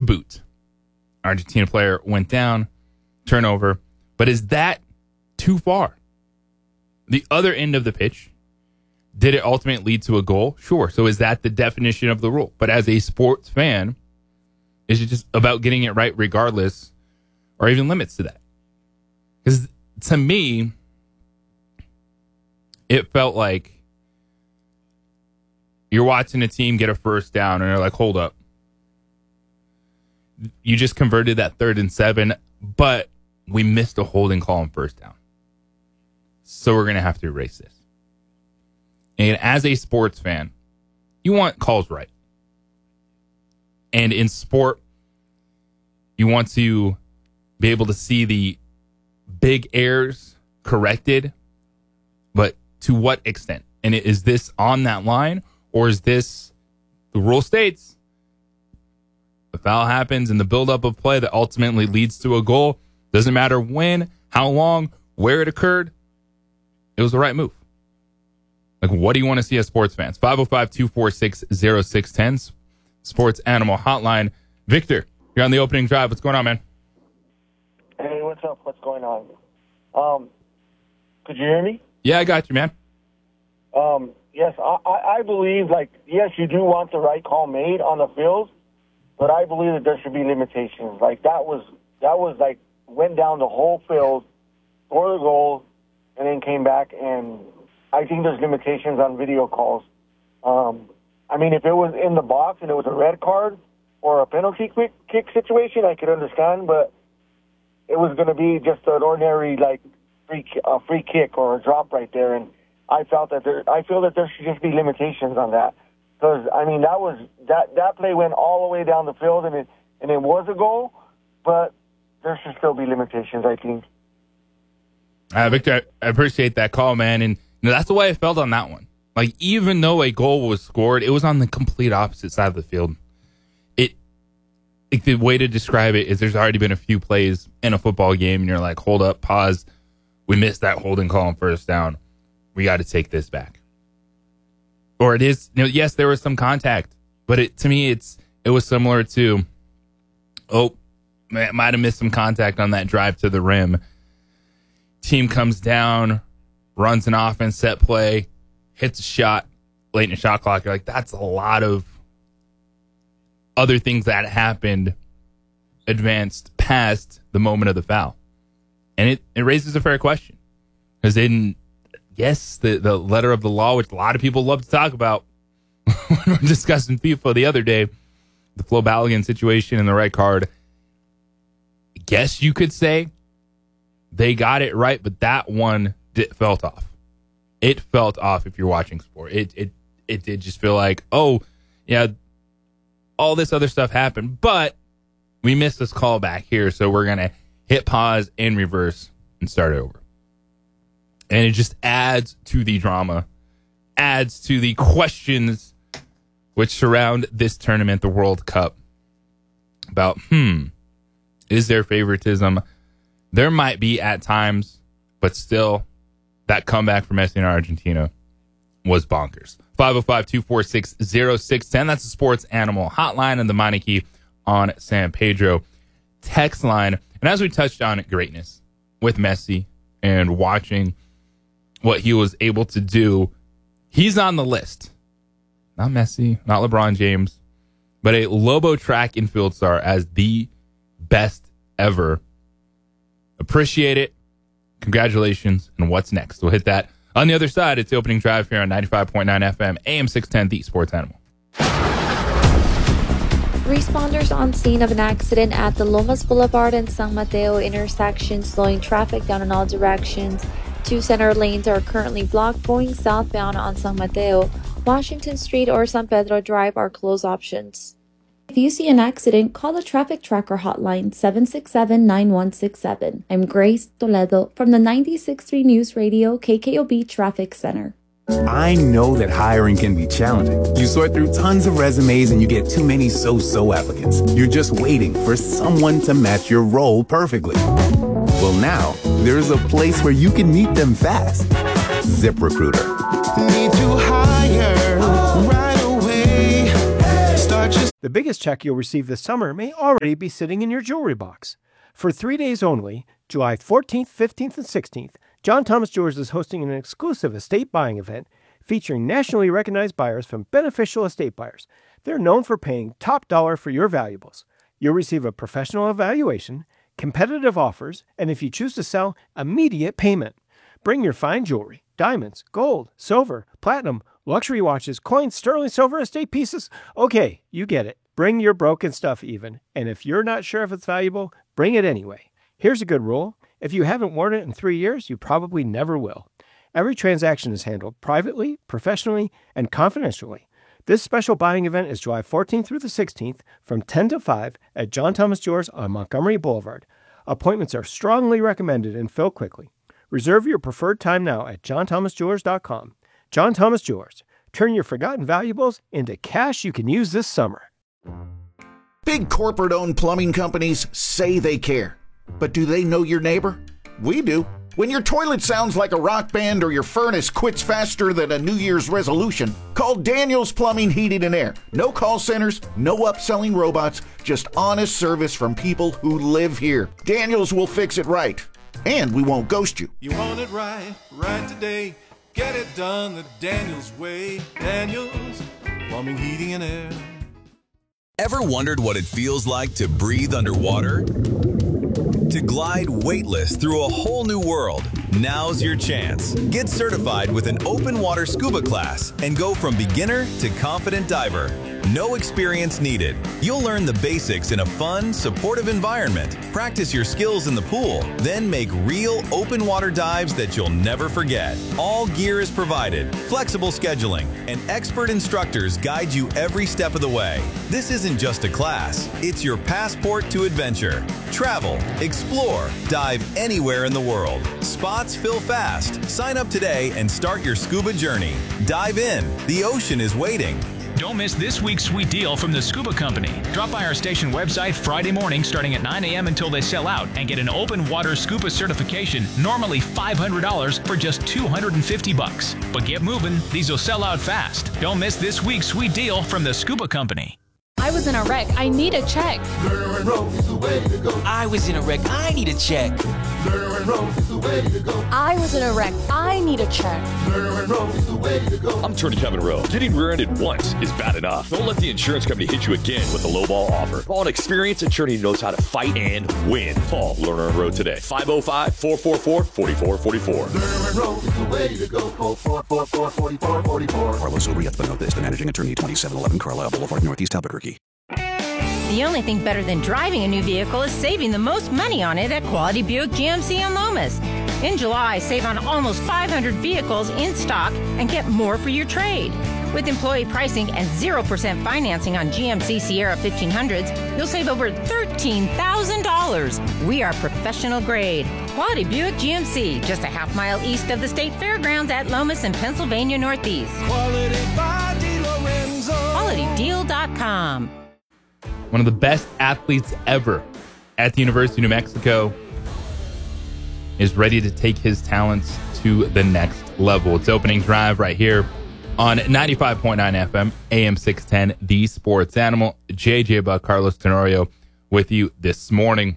boot. Argentina player went down, turnover. But is that too far? The other end of the pitch, did it ultimately lead to a goal? Sure. So is that the definition of the rule? But as a sports fan, is it just about getting it right regardless, or even limits to that? Because to me, it felt like you're watching a team get a first down and they're like, hold up. You just converted that 3rd and 7, but we missed a holding call on first down. So we're going to have to erase this. And as a sports fan, you want calls right. And in sport, you want to be able to see the big errors corrected, but to what extent? And is this on that line, or is this, the rule states, the foul happens in the buildup of play that ultimately leads to a goal? Doesn't matter when, how long, where it occurred. It was the right move. Like, what do you want to see as sports fans? 505-246-0610, Sports Animal Hotline. Victor, you're on the opening drive. What's going on, man? Hey, what's up? What's going on? Could you hear me? Yeah, I got you, man. Yes, I believe, like, yes, you do want the right call made on the field, but I believe that there should be limitations. Like, that was like, went down the whole field, scored a goal, and then came back, and I think there's limitations on video calls. I mean, if it was in the box and it was a red card or a penalty kick situation, I could understand, but it was going to be just an ordinary, like, free kick or a drop right there, and I feel that there should just be limitations on that. Because, I mean, that play went all the way down the field, and it was a goal, but there should still be limitations, I think. Victor, I appreciate that call, man. And that's the way I felt on that one. Like, even though a goal was scored, it was on the complete opposite side of the field. The way to describe it is there's already been a few plays in a football game, and you're like, hold up, pause. We missed that holding call on first down. We got to take this back. Or it is, yes, there was some contact, but to me, it was similar to, might have missed some contact on that drive to the rim. Team comes down, runs an offense set play, hits a shot late in the shot clock. You're like, that's a lot of other things that happened advanced past the moment of the foul. And it raises a fair question. Because yes, the letter of the law, which a lot of people love to talk about when we're discussing FIFA the other day, the Flo Balogun situation and the red card, I guess you could say they got it right, but that one felt off. It felt off if you're watching sport. It did just feel like, oh, yeah, all this other stuff happened, but we missed this call back here, so we're going to hit pause and reverse and start over. And it just adds to the drama, adds to the questions which surround this tournament, the World Cup, about, is there favoritism? There might be at times, but still, that comeback from Messi and Argentina was bonkers. 505-246-0610. That's the Sports Animal Hotline and the Meineke on San Pedro text line. And as we touched on greatness with Messi and watching what he was able to do, he's on the list. Not Messi, not LeBron James, but a Lobo track and field star as the best ever. Appreciate it. Congratulations. And what's next? We'll hit that on the other side. It's the opening drive here on 95.9 FM, AM 610, the Sports Animal. Responders on scene of an accident at the Lomas Boulevard and San Mateo intersection, slowing traffic down in all directions. Two center lanes are currently blocked going southbound on San Mateo. Washington Street or San Pedro Drive are closed options. If you see an accident, call the Traffic Tracker hotline 767-9167. I'm Grace Toledo from the 96.3 News Radio KKOB Traffic Center. I know that hiring can be challenging. You sort through tons of resumes and you get too many so-so applicants. You're just waiting for someone to match your role perfectly. Well, now there's a place where you can meet them fast. ZipRecruiter. Need to hire right away. Start just The biggest check you'll receive this summer may already be sitting in your jewelry box. For 3 days only, July 14th, 15th, and 16th, John Thomas Jewelers is hosting an exclusive estate buying event featuring nationally recognized buyers from Beneficial Estate Buyers. They're known for paying top dollar for your valuables. You'll receive a professional evaluation, competitive offers, and if you choose to sell, immediate payment. Bring your fine jewelry, diamonds, gold, silver, platinum, luxury watches, coins, sterling silver, estate pieces. Okay, you get it. Bring your broken stuff even. And if you're not sure if it's valuable, bring it anyway. Here's a good rule. If you haven't worn it in 3 years, you probably never will. Every transaction is handled privately, professionally, and confidentially. This special buying event is July 14th through the 16th from 10 to 5 at John Thomas Jewelers on Montgomery Boulevard. Appointments are strongly recommended and fill quickly. Reserve your preferred time now at johnthomasjewelers.com. John Thomas Jewelers. Turn your forgotten valuables into cash you can use this summer. Big corporate-owned plumbing companies say they care. But do they know your neighbor? We do. When your toilet sounds like a rock band or your furnace quits faster than a New Year's resolution, call Daniels Plumbing, Heating, and Air. No call centers, no upselling robots, just honest service from people who live here. Daniels will fix it right. And we won't ghost you. You want it right, right today. Get it done the Daniels way. Daniels Plumbing, Heating, and Air. Ever wondered what it feels like to breathe underwater? To glide weightless through a whole new world? Now's your chance. Get certified with an open water scuba class and go from beginner to confident diver. No experience needed. You'll learn the basics in a fun, supportive environment, practice your skills in the pool, then make real open water dives that you'll never forget. All gear is provided, flexible scheduling, and expert instructors guide you every step of the way. This isn't just a class, it's your passport to adventure. Travel, explore, dive anywhere in the world. Spots fill fast. Sign up today and start your scuba journey. Dive in. The ocean is waiting. Don't miss this week's sweet deal from the Scuba Company. Drop by our station website Friday morning starting at 9 a.m. until they sell out and get an open water scuba certification, normally $500 for just $250. But get moving, these will sell out fast. Don't miss this week's sweet deal from the Scuba Company. I was in a wreck. I need a check. Lerner and Rose is the way to go. I was in a wreck. I need a check. Lerner and Rose is the way to go. I was in a wreck. I need a check. Lerner and Rose is the way to go. I'm Attorney Kevin Rowe. Getting rear-ended once is bad enough. Don't let the insurance company hit you again with a lowball offer. Call an experienced attorney who knows how to fight and win. Call Lerner and Rowe today. 505-444-4444. Lerner and Rose is the way to go. Call 444-4444. Carlos Urias Benotes, the managing attorney, 2711 Carlisle Boulevard, Northeast Albuquerque. The only thing better than driving a new vehicle is saving the most money on it at Quality Buick GMC in Lomas. In July, save on almost 500 vehicles in stock and get more for your trade. With employee pricing and 0% financing on GMC Sierra 1500s, you'll save over $13,000. We are professional grade. Quality Buick GMC, just a half mile east of the State Fairgrounds at Lomas in Pennsylvania Northeast. Quality by DeLorenzo. QualityDeal.com. One of the best athletes ever at the University of New Mexico is ready to take his talents to the next level. It's opening drive right here on 95.9 FM, AM 610, The Sports Animal. JJ Buck, Carlos Tenorio with you this morning.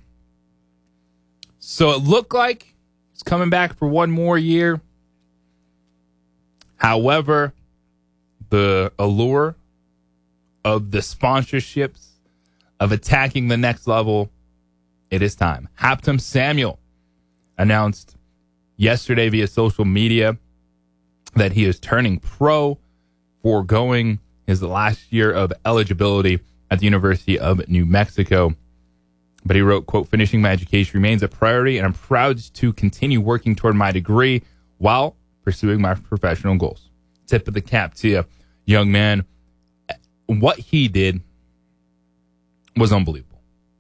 So it looked like he's coming back for one more year. However, the allure of the sponsorships, of attacking the next level, it is time. Haptem Samuel announced yesterday via social media that he is turning pro, foregoing his last year of eligibility at the University of New Mexico. But he wrote, quote, "Finishing my education remains a priority, and I'm proud to continue working toward my degree while pursuing my professional goals." Tip of the cap to you, young man. What he did was unbelievable.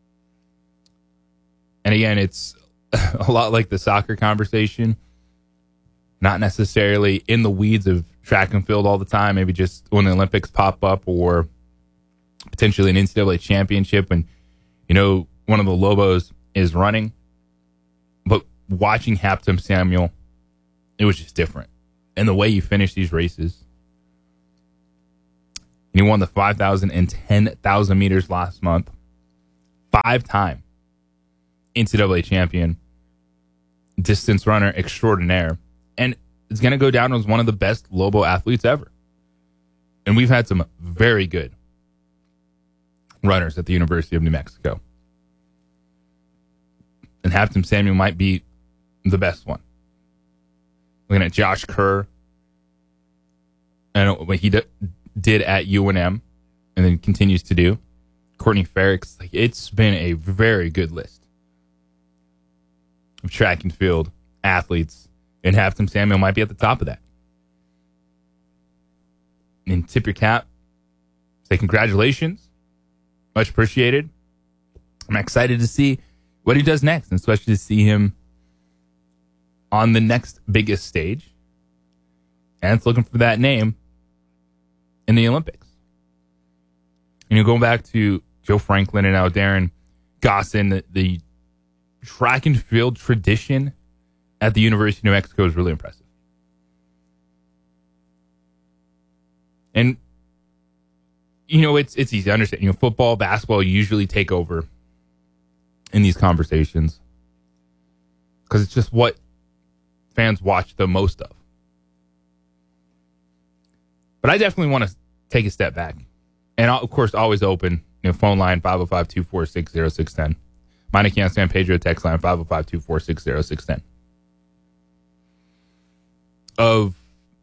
And again, it's a lot like the soccer conversation. Not necessarily in the weeds of track and field all the time. Maybe just when the Olympics pop up or potentially an NCAA championship when, you know, one of the Lobos is running. But watching Haptem Samuel, it was just different. And the way he finished these races. And he won the 5,000 and 10,000 meters last month. 5-time NCAA champion, distance runner extraordinaire. And is going to go down as one of the best Lobo athletes ever. And we've had some very good runners at the University of New Mexico. And Hampton Samuel might be the best one. Looking at Josh Kerr and what he did at UNM and then continues to do. Courtney Ferricks. Like, it's been a very good list of track and field athletes. And Hampton Samuel might be at the top of that. And tip your cap. Say congratulations. Much appreciated. I'm excited to see what he does next, and especially to see him on the next biggest stage. And it's looking for that name in the Olympics. And you go back to Joe Franklin and now Darren Gossin, the track and field tradition at the University of New Mexico is really impressive. And, it's easy to understand. Football, basketball usually take over in these conversations because it's just what fans watch the most of. But I definitely want to take a step back. And, of course, always open. Phone line 505-246-0610. Meineke San Pedro text line 505-246-0610. Of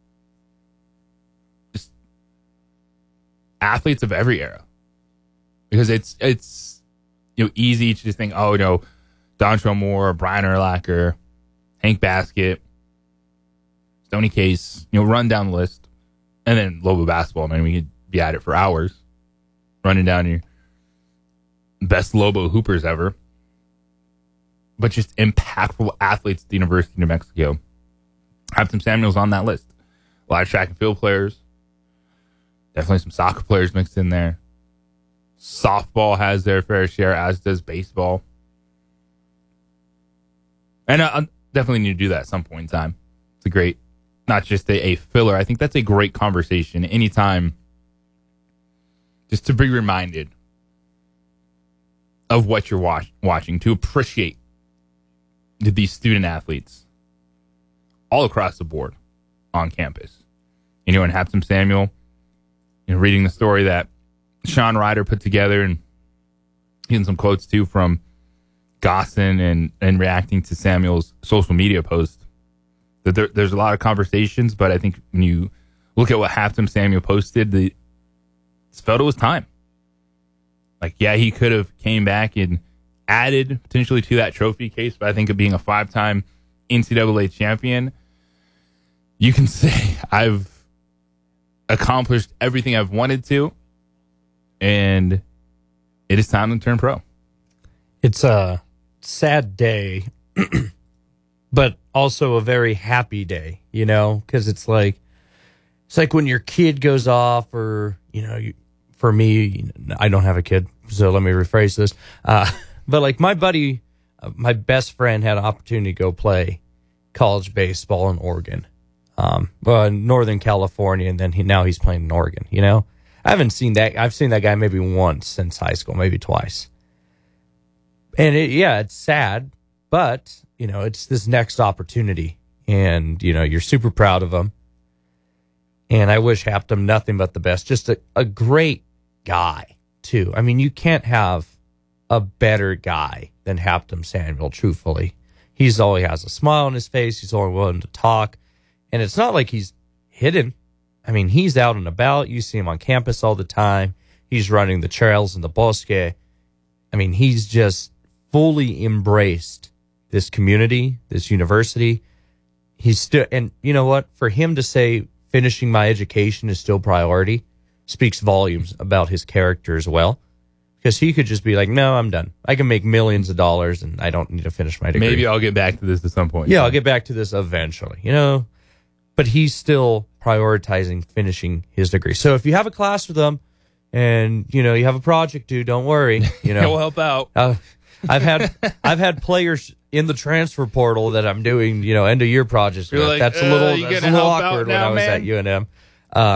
just athletes of every era. Because it's easy to just think, Dontrell Moore, Brian Urlacher, Hank Baskett, Stoney Case, run down the list. And then Lobo basketball, we could be at it for hours. Running down your best Lobo hoopers ever. But just impactful athletes at the University of New Mexico. Hampton Samuel's on that list. A lot of track and field players. Definitely some soccer players mixed in there. Softball has their fair share, as does baseball. And I definitely need to do that at some point in time. It's a great, not just a filler. I think that's a great conversation anytime, just to be reminded of what you're watching, to appreciate these student athletes all across the board on campus. And Hampton Samuel, reading the story that Sean Ryder put together and getting some quotes too from Gossin and reacting to Samuel's social media post. That there's a lot of conversations, but I think when you look at what Hampton Samuel posted, this felt it was time. Like, yeah, he could have came back and added potentially to that trophy case, but I think of being a 5-time NCAA champion, you can say I've accomplished everything I've wanted to, and it is time to turn pro. It's a sad day, but also a very happy day, because it's like when your kid goes off, or, for me, I don't have a kid, so let me rephrase this. But like my buddy, my best friend had an opportunity to go play college baseball in Oregon, Northern California, and then now he's playing in Oregon. I haven't seen that. I've seen that guy maybe once since high school, maybe twice. And it's sad, but it's this next opportunity, and you're super proud of him. And I wish Hampton nothing but the best. Just a great guy too. I mean, you can't have a better guy than Hampton Samuel, truthfully. He has a smile on his face. He's always willing to talk. And it's not like he's hidden. I mean, he's out and about. You see him on campus all the time. He's running the trails in the bosque. I mean, he's just fully embraced this community, this university. He's still, and you know what? For him to say finishing my education is still priority speaks volumes about his character as well. Because he could just be like, no, I'm done. I can make millions of dollars and I don't need to finish my degree. Maybe I'll get back to this at some point. Yeah, I'll get back to this eventually, But he's still prioritizing finishing his degree. So if you have a class with him and, you have a project due, don't worry. He'll help out. I've had players in the transfer portal that I'm doing, end of year projects with. Like, that's a little awkward when I was at UNM.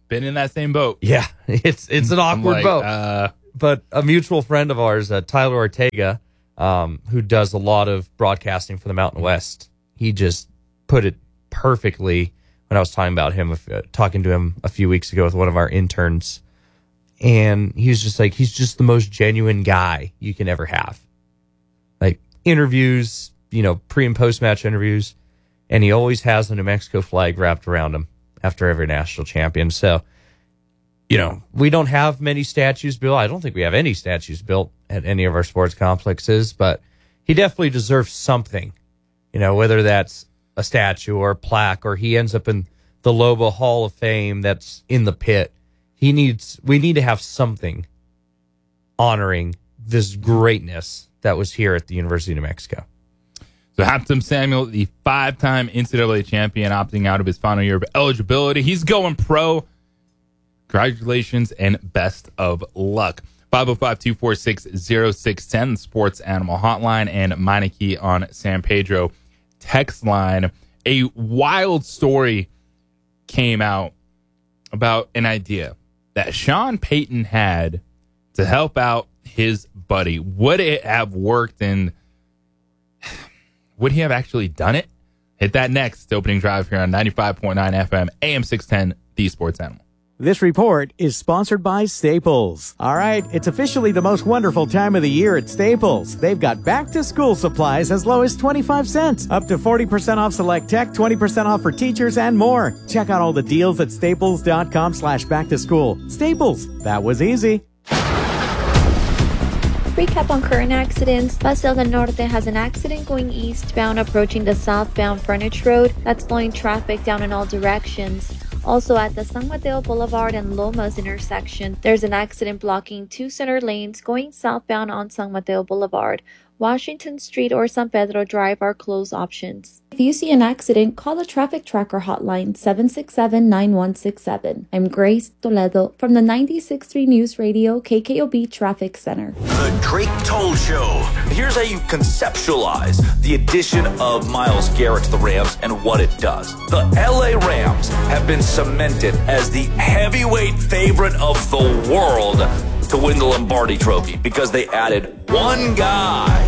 been in that same boat. Yeah, it's an awkward boat. But a mutual friend of ours, Tyler Ortega, who does a lot of broadcasting for the Mountain West, he just put it perfectly when I was talking to him a few weeks ago with one of our interns. And he was just like, he's just the most genuine guy you can ever have. Like interviews, pre and post match interviews. And he always has the New Mexico flag wrapped around him after every national champion. So, we don't have many statues built. I don't think we have any statues built at any of our sports complexes, but he definitely deserves something, whether that's a statue or a plaque, or he ends up in the Lobo Hall of Fame that's in the pit. We need to have something honoring this greatness that was here at the University of New Mexico. So Haptim Samuel, the 5-time NCAA champion, opting out of his final year of eligibility. He's going pro. Congratulations and best of luck. 505-246-0610, the Sports Animal Hotline, and Meineke on San Pedro text line. A wild story came out about an idea that Sean Payton had to help out his buddy. Would it have worked, and would he have actually done it? Hit that next. Opening drive here on 95.9 FM, AM 610, The Sports Animal. This report is sponsored by Staples. All right, it's officially the most wonderful time of the year at Staples. They've got back-to-school supplies as low as 25 cents, up to 40% off select tech, 20% off for teachers, and more. Check out all the deals at staples.com/back-to-school. Staples, that was easy. Recap on current accidents. Paseo del Norte has an accident going eastbound approaching the southbound frontage road that's slowing traffic down in all directions. Also at the San Mateo Boulevard and Lomas intersection, there's an accident blocking 2 center lanes going southbound on San Mateo Boulevard. Washington Street or San Pedro Drive are closed options. If you see an accident, call the Traffic Tracker hotline 767-9167. I'm Grace Toledo from the 96.3 News Radio KKOB Traffic Center. The Drake Toll Show. Here's how you conceptualize the addition of Myles Garrett to the Rams and what it does. The LA Rams have been cemented as the heavyweight favorite of the world to win the Lombardi Trophy because they added one guy.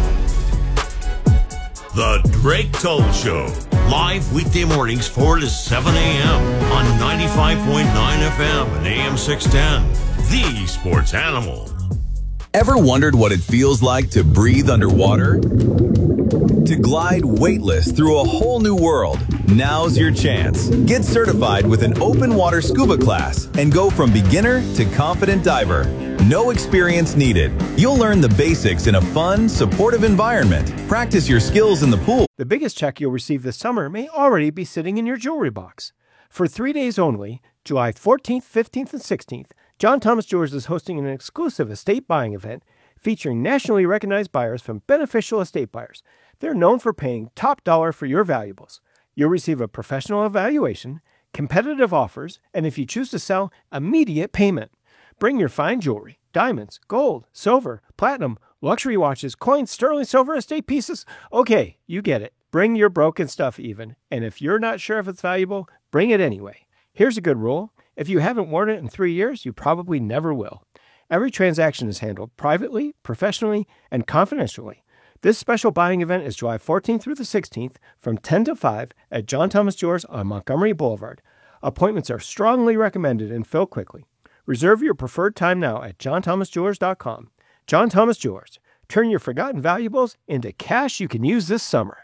The Drake Toll Show, live weekday mornings 4 to 7 a.m. on 95.9 FM and AM 610, The Sports Animal. Ever wondered what it feels like to breathe underwater? To glide weightless through a whole new world? Now's your chance. Get certified with an open water scuba class and go from beginner to confident diver. No experience needed. You'll learn the basics in a fun, supportive environment. Practice your skills in the pool. The biggest check you'll receive this summer may already be sitting in your jewelry box. For 3 days only, July 14th, 15th, and 16th, John Thomas Jewelers is hosting an exclusive estate buying event featuring nationally recognized buyers from Beneficial Estate Buyers. They're known for paying top dollar for your valuables. You'll receive a professional evaluation, competitive offers, and if you choose to sell, immediate payment. Bring your fine jewelry, diamonds, gold, silver, platinum, luxury watches, coins, sterling silver, estate pieces. Okay, you get it. Bring your broken stuff even. And if you're not sure if it's valuable, bring it anyway. Here's a good rule. If you haven't worn it in 3 years, you probably never will. Every transaction is handled privately, professionally, and confidentially. This special buying event is July 14th through the 16th from 10 to 5 at John Thomas Jewelers on Montgomery Boulevard. Appointments are strongly recommended and fill quickly. Reserve your preferred time now at johnthomasjewelers.com. John Thomas Jewelers. Turn your forgotten valuables into cash you can use this summer.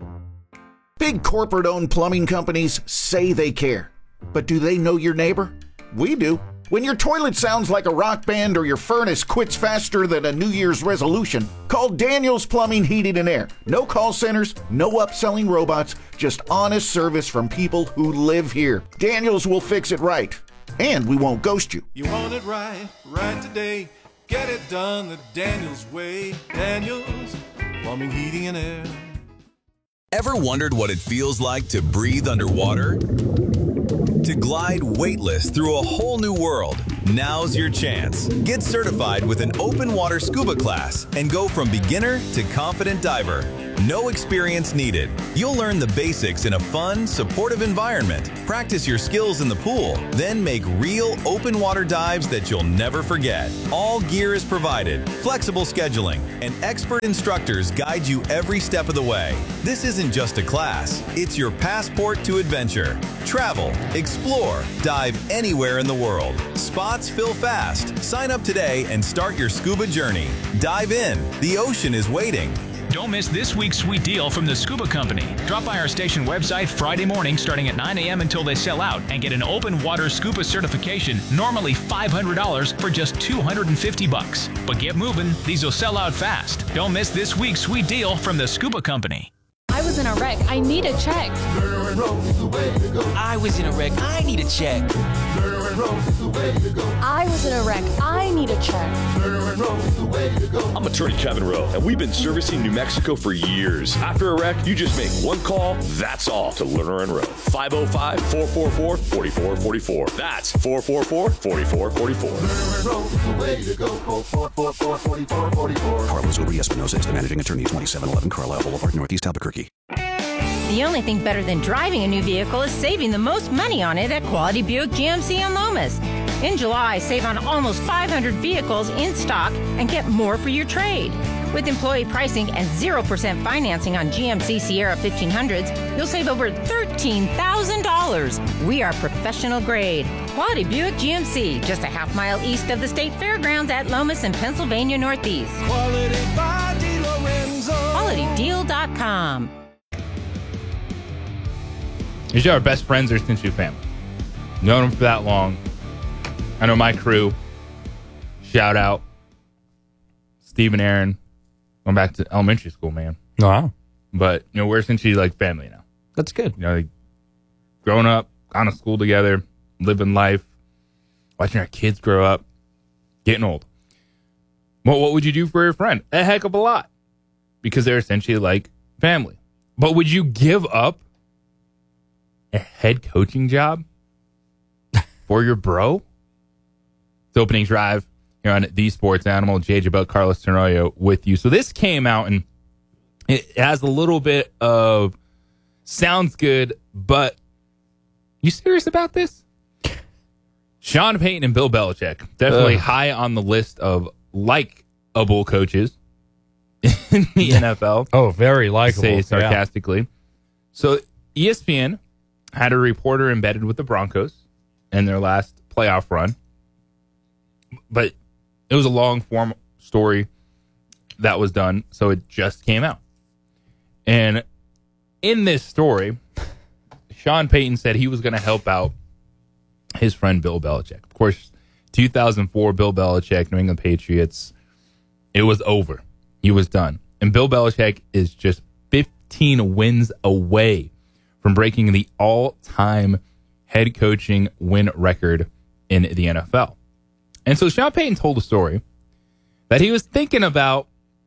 Big corporate-owned plumbing companies say they care. But do they know your neighbor? We do. When your toilet sounds like a rock band or your furnace quits faster than a New Year's resolution, call Daniels Plumbing, Heating, and Air. No call centers, no upselling robots, just honest service from people who live here. Daniels will fix it right. And we won't ghost you. You want it right, right today. Get it done the Daniels way. Daniels Plumbing, Heating, and Air. Ever wondered what it feels like to breathe underwater? To glide weightless through a whole new world? Now's your chance. Get certified with an open water scuba class and go from beginner to confident diver. No experience needed. You'll learn the basics in a fun, supportive environment. Practice your skills in the pool, then make real open water dives that you'll never forget. All gear is provided, flexible scheduling, and expert instructors guide you every step of the way. This isn't just a class, it's your passport to adventure. Travel, explore, dive anywhere in the world. Spots fill fast. Sign up today and start your scuba journey. Dive in. The ocean is waiting. Don't miss this week's sweet deal from the Scuba Company. Drop by our station website Friday morning starting at 9 a.m. until they sell out and get an open water scuba certification, normally $500 for just $250. But get moving, these will sell out fast. Don't miss this week's sweet deal from the Scuba Company. I was in a wreck. I need a check. I was in a wreck. I need a check. I was in a wreck. I need a check. I'm attorney Kevin Rowe, and we've been servicing New Mexico for years. After a wreck, you just make one call, that's all, to Lerner and Rowe. 505-444-4444. That's 444-4444. Carlos Uri-Espinosa is the managing attorney, 2711 Carlisle Boulevard, Northeast Albuquerque. The only thing better than driving a new vehicle is saving the most money on it at Quality Buick GMC on Lomas. In July, save on almost 500 vehicles in stock and get more for your trade. With employee pricing and 0% financing on GMC Sierra 1500s, you'll save over $13,000. We are professional grade. Quality Buick GMC, just a half mile east of the State Fairgrounds at Lomas in Pennsylvania Northeast. Quality by DeLorenzo. QualityDeal.com. These are our best friends or Cincy family. Known them for that long. I know my crew. Shout out Steve and Aaron. Going back to elementary school, man. Wow. But, we're essentially like family now. That's good. Growing up, gone to school together, living life, watching our kids grow up, getting old. Well, what would you do for your friend? A heck of a lot. Because they're essentially like family. But would you give up a head coaching job for your bro? It's opening drive here on The Sports Animal. JJ Buck, Carlos Tenorio with you. So this came out and it has a little bit of sounds good, but you serious about this? Sean Payton and Bill Belichick, definitely high on the list of likable coaches in the NFL. Oh, very likable. Say sarcastically. Yeah. So ESPN had a reporter embedded with the Broncos in their last playoff run. But it was a long-form story that was done, so it just came out. And in this story, Sean Payton said he was going to help out his friend Bill Belichick. Of course, 2004, Bill Belichick, New England Patriots, it was over. He was done. And Bill Belichick is just 15 wins away from breaking the all-time head coaching win record in the NFL. And so Sean Payton told a story that he was thinking about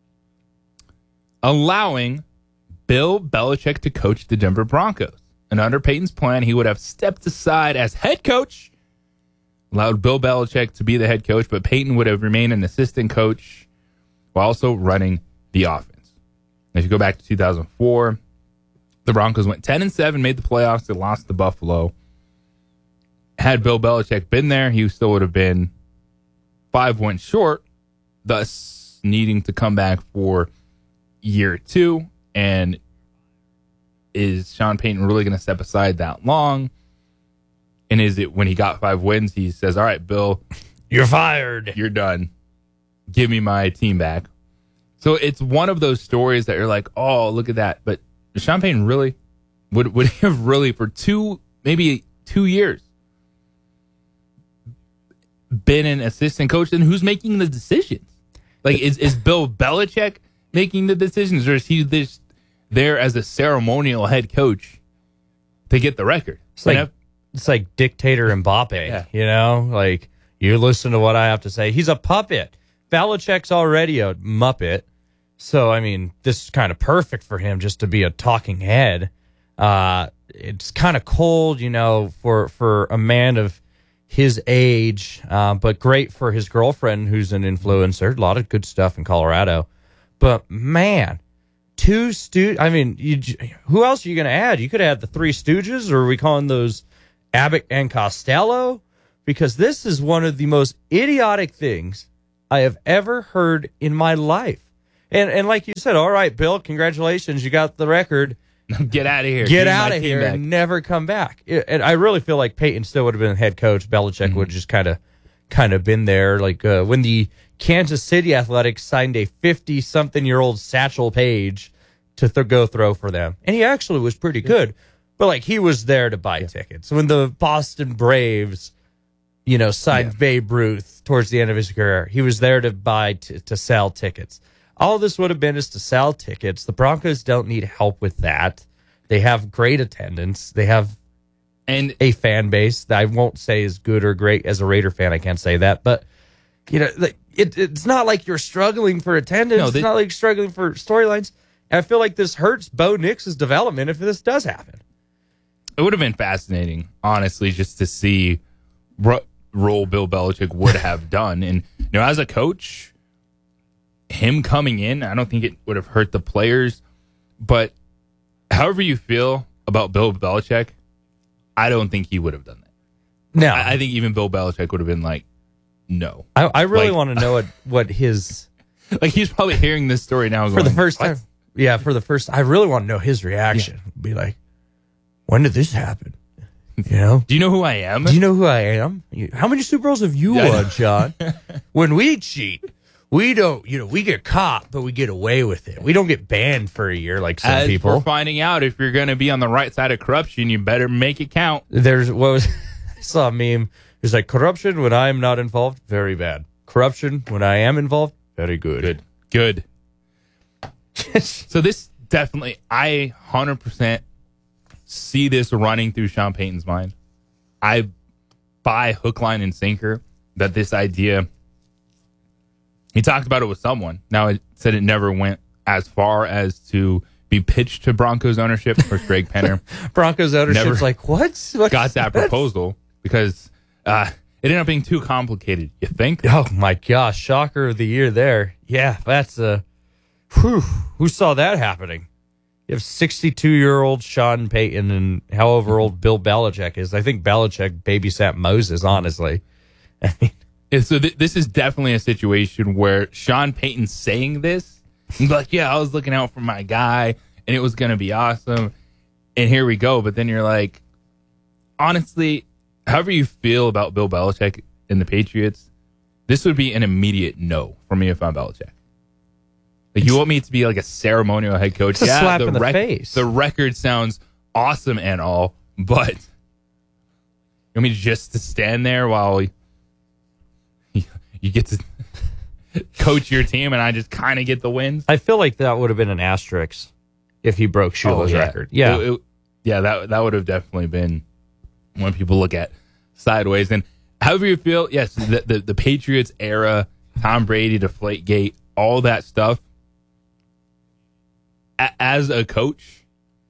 allowing Bill Belichick to coach the Denver Broncos. And under Payton's plan, he would have stepped aside as head coach, allowed Bill Belichick to be the head coach, but Payton would have remained an assistant coach while also running the offense. If you go back to 2004, the Broncos went 10-7, made the playoffs, they lost to Buffalo. Had Bill Belichick been there, he still would have been 5 wins short, thus needing to come back for year 2. And is Sean Payton really going to step aside that long? And is it when he got 5 wins, he says, all right, Bill, you're fired. You're done. Give me my team back. So it's one of those stories that you're like, oh, look at that. But Sean Payton really would have really for maybe 2 years been an assistant coach, and who's making the decisions? Like, is Bill Belichick making the decisions, or is he just there as a ceremonial head coach to get the record? It's like dictator Mbappe, like, you listen to what I have to say. He's a puppet. Belichick's already a muppet. So, I mean, this is kind of perfect for him just to be a talking head. It's kind of cold, for a man of his age, but great for his girlfriend who's an influencer. A lot of good stuff in Colorado. But, man, 2 Stooges. I mean, who else are you going to add? You could add the 3 Stooges, or are we calling those Abbott and Costello? Because this is one of the most idiotic things I have ever heard in my life. And like you said, all right, Bill, congratulations, you got the record. Get out of here. Get out of here and never come back. And I really feel like Peyton still would have been head coach. Belichick would have just kind of been there. Like when the Kansas City Athletics signed a 50-something-year-old Satchel Paige to go throw for them. And he actually was pretty good. But, like, he was there to buy tickets. When the Boston Braves, signed Babe Ruth towards the end of his career, he was there to to sell tickets. All this would have been is to sell tickets. The Broncos don't need help with that. They have great attendance. They have a fan base that I won't say is good or great. As a Raider fan, I can't say that. But, it's not like you're struggling for attendance. No, it's not like struggling for storylines. And I feel like this hurts Bo Nix's development if this does happen. It would have been fascinating, honestly, just to see what role Bill Belichick would have done. And, as a coach, him coming in, I don't think it would have hurt the players. But however you feel about Bill Belichick, I don't think he would have done that. No. I think even Bill Belichick would have been like, no. I really want to know what his... Like, he's probably hearing this story now going, for the first what? time. Yeah, for the first I really want to know his reaction. Yeah. Be like, when did this happen? Do you know who I am? Do you know who I am? How many Super Bowls have you won, John? When we cheat, we don't, we get caught, but we get away with it. We don't get banned for a year like some people. We're finding out if you're going to be on the right side of corruption, you better make it count. I saw a meme. It's like, corruption when I am not involved, very bad. Corruption when I am involved, very good. Good. So this definitely, I 100% see this running through Sean Payton's mind. I buy hook, line, and sinker that this idea, he talked about it with someone. Now, it said it never went as far as to be pitched to Broncos ownership. Of course, Greg Penner. Broncos ownership's like, what? Got that proposal because it ended up being too complicated, you think? Oh, my gosh. Shocker of the year there. Yeah, that's who saw that happening? You have 62-year-old Sean Payton and however old Bill Belichick is. I think Belichick babysat Moses, honestly. I mean, so this is definitely a situation where Sean Payton's saying this. He's like, yeah, I was looking out for my guy, and it was going to be awesome. And here we go. But then you're like, honestly, however you feel about Bill Belichick and the Patriots, this would be an immediate no for me if I'm Belichick. Like, you want me to be like a ceremonial head coach? It's a slap in the face. The record sounds awesome and all, but you want me just to stand there while you get to coach your team and I just kind of get the wins? I feel like that would have been an asterisk if he broke Shula's record. Yeah. That would have definitely been when people look at sideways. And however you feel, yes, the Patriots era, Tom Brady, Deflategate, all that stuff. As a coach,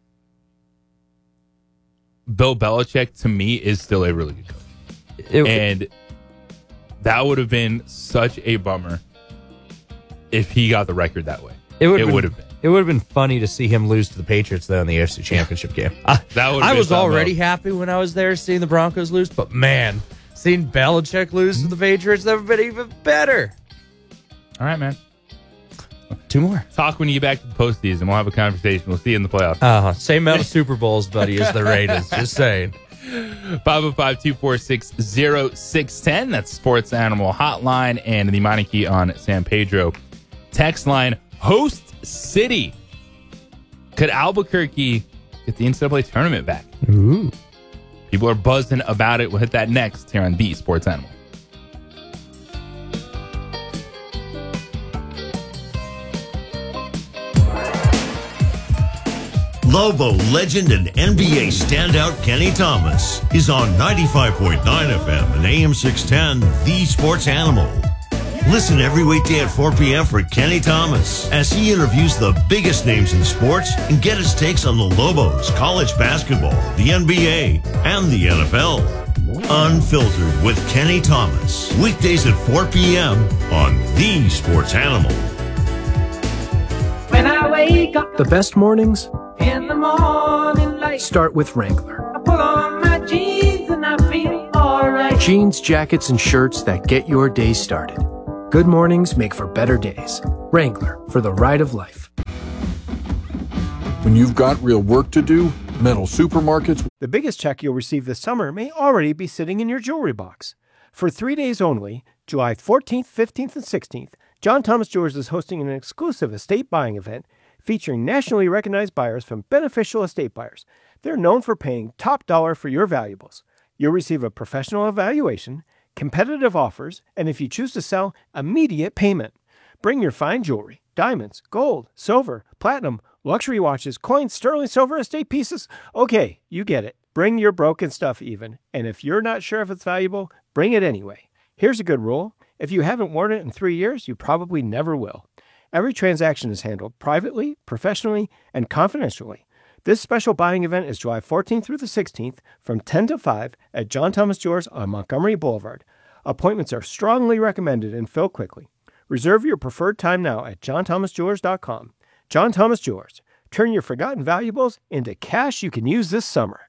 Bill Belichick, to me, is still a really good coach. And that would have been such a bummer if he got the record that way. It would have been. It would have been funny to see him lose to the Patriots, though, in the AFC Championship game. I was already happy when I was there seeing the Broncos lose, but, man, seeing Belichick lose to the Patriots, that would have been even better. All right, man. 2 more. Talk when you get back to the postseason. We'll have a conversation. We'll see you in the playoffs. Same amount of Super Bowls, buddy, as the Raiders. Just saying. 505-246-0610. That's Sports Animal Hotline and the Meineke on San Pedro text line. Host City. Could Albuquerque get the NCAA tournament back? Ooh. People are buzzing about it. We'll hit that next here on the Sports Animal. Lobo legend and NBA standout Kenny Thomas is on 95.9 FM and AM 610, The Sports Animal. Listen every weekday at 4 p.m. for Kenny Thomas as he interviews the biggest names in sports and get his takes on the Lobos, college basketball, the NBA, and the NFL. Unfiltered with Kenny Thomas. Weekdays at 4 p.m. on The Sports Animal. When I wake wake up The best mornings in the morning light. start with Wrangler. I pull on my jeans and I feel alright. Jeans, jackets, and shirts that get your day started. Good mornings make for better days. Wrangler, for the ride of life. When you've got real work to do, Metal Supermarkets. The biggest check you'll receive this summer may already be sitting in your jewelry box. For 3 days only, July 14th, 15th, and 16th, John Thomas Jewelers is hosting an exclusive estate buying event featuring nationally recognized buyers from Beneficial Estate Buyers. They're known for paying top dollar for your valuables. You'll receive a professional evaluation, competitive offers, and if you choose to sell, immediate payment. Bring your fine jewelry, diamonds, gold, silver, platinum, luxury watches, coins, sterling silver, estate pieces. Okay, you get it. Bring your broken stuff even. And if you're not sure if it's valuable, bring it anyway. Here's a good rule. If you haven't worn it in 3 years, you probably never will. Every transaction is handled privately, professionally, and confidentially. This special buying event is July 14th through the 16th from 10 to 5 at John Thomas Jewelers on Montgomery Boulevard. Appointments are strongly recommended and fill quickly. Reserve your preferred time now at johnthomasjewelers.com. John Thomas Jewelers. Turn your forgotten valuables into cash you can use this summer.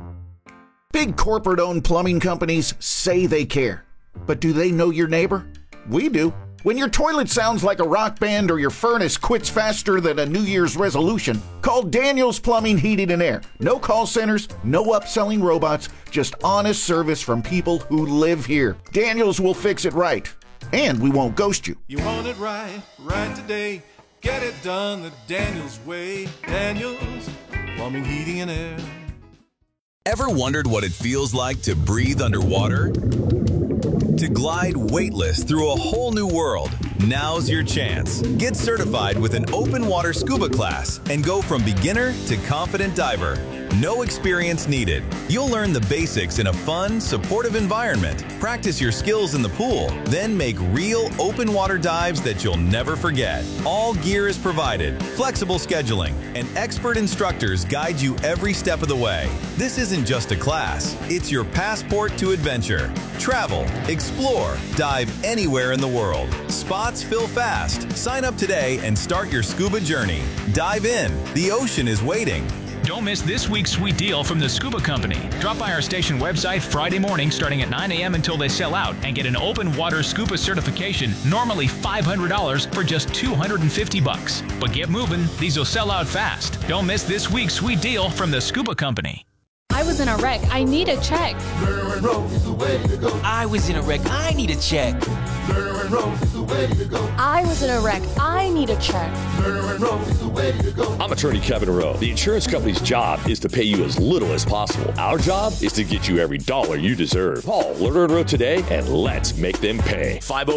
Big corporate-owned plumbing companies say they care. But do they know your neighbor? We do. When your toilet sounds like a rock band or your furnace quits faster than a New Year's resolution, call Daniels Plumbing, Heating, and Air. No call centers, no upselling robots, just honest service from people who live here. Daniels will fix it right. And we won't ghost you. You want it right, right today. Get it done the Daniels way. Daniels Plumbing, Heating, and Air. Ever wondered what it feels like to breathe underwater? To glide weightless through a whole new world? Now's your chance. Get certified with an open water scuba class and go from beginner to confident diver. No experience needed. You'll learn the basics in a fun, supportive environment. Practice your skills in the pool, then make real open water dives that you'll never forget. All gear is provided, flexible scheduling, and expert instructors guide you every step of the way. This isn't just a class, it's your passport to adventure. Travel, explore, dive anywhere in the world. Spots fill fast. Sign up today and start your scuba journey. Dive in. The ocean is waiting. Don't miss this week's sweet deal from the Scuba Company. Drop by our station website Friday morning starting at 9 a.m. until they sell out and get an open water scuba certification, normally $500 for just $250. But get moving, these will sell out fast. Don't miss this week's sweet deal from the Scuba Company. I was in a wreck. I need a check. Lerner and Rose is the way to go. I was in a wreck. I need a check. Lerner and Rose is the way to go. I was in a wreck. I need a check. Lerner and Rose is the way to go. I'm attorney Kevin Rowe. The insurance company's job is to pay you as little as possible. Our job is to get you every dollar you deserve. Call Lerner and Rowe today and let's make them pay.